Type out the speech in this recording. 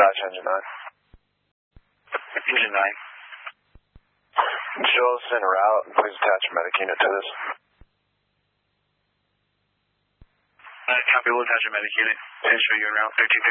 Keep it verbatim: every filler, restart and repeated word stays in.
Dispatch Engine nine. Engine nine. Show us en route, and please attach a medic unit to this. Uh, copy, we'll attach a medic unit and show you en route, thirteen thirty.